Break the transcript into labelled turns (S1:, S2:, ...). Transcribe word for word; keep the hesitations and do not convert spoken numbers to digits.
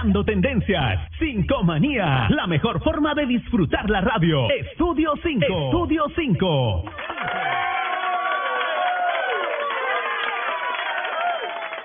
S1: marcando tendencias. Cinco Manía, la mejor forma de disfrutar la radio. Estudio cinco. Estudio cinco.